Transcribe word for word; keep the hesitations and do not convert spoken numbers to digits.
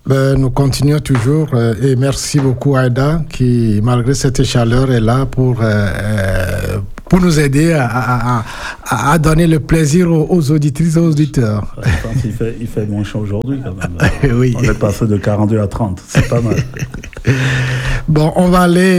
Ben, nous continuons toujours euh, et merci beaucoup Aïda qui, malgré cette chaleur, est là pour, euh, pour nous aider à, à, à, à donner le plaisir aux, aux auditrices et aux auditeurs. Je pense qu'il fait, il fait moins chaud aujourd'hui quand même. Oui. On est passé de quarante-deux à trente, c'est pas mal. Bon, on va aller